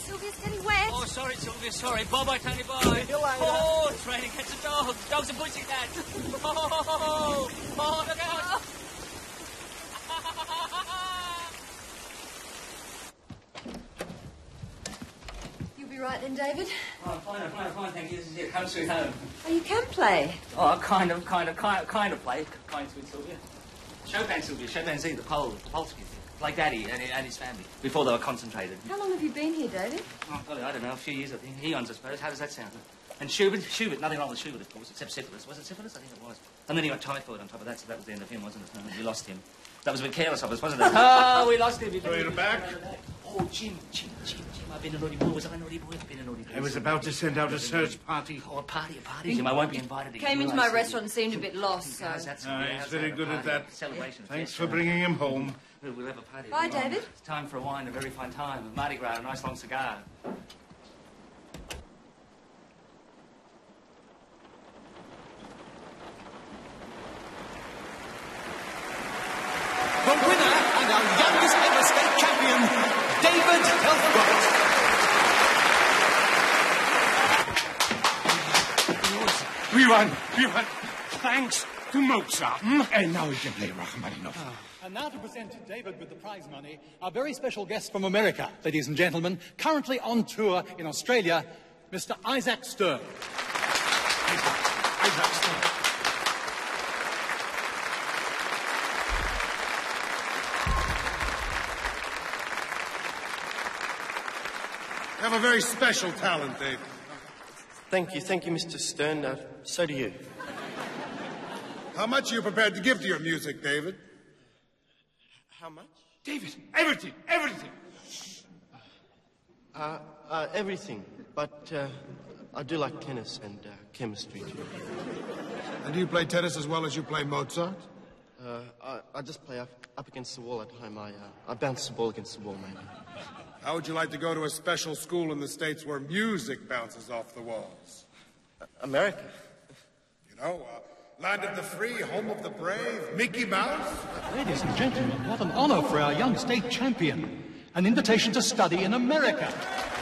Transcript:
Sylvia's getting wet. Oh, sorry, Sylvia, sorry. Bye-bye, Tony, bye. Oh, it's raining cats and dogs. Dogs and pussycats. Oh, look out. You'll be right then, David. Oh, fine, thank you. This is it. Come sweet home. Oh, you can play. Oh, kind of play. Kind sweet Sylvia. Chopin, Sylvia. Chopin Z, the Polski. Like Daddy and his family, before they were concentrated. How long have you been here, David? Oh, God, I don't know, a few years, I think. Eons, I suppose. How does that sound? And Schubert, nothing wrong with Schubert, of course, except syphilis. Was it syphilis? I think it was. And then he got typhoid on top of that, so that was the end of him, wasn't it? We lost him. That was a bit careless of us, wasn't it? Oh, we lost him. So you're back? Oh, Jim, I've been a naughty boy. Was I a naughty boy? I've been a naughty boy. I was about to send out a search party. Oh, a party, Jim. I won't be invited again. Came into my restaurant and seemed a bit lost, so... He's very good at that. Celebration. Thanks for bringing him home. We'll have a party. Bye, David. It's time for a wine, a very fine time. A Mardi Gras, a nice long cigar. The winner and our youngest ever state champion, David Elfgott. We won. Thanks to Mozart. And now we can play Rachmaninoff. And now to present David with the prize money, our very special guest from America, ladies and gentlemen, currently on tour in Australia, Mr. Isaac Stern. Isaac Stern. You have a very special talent, David. Thank you, Mr. Stern. So do you. How much are you prepared to give to your music, David? How much? David, everything. Everything. But I do like tennis and chemistry too. And do you play tennis as well as you play Mozart? I just play up against the wall at home. I bounce the ball against the wall, maybe. How would you like to go to a special school in the States where music bounces off the walls? America. You know, land of the free, home of the brave, Mickey Mouse? Ladies and gentlemen, what an honor for our young state champion. An invitation to study in America.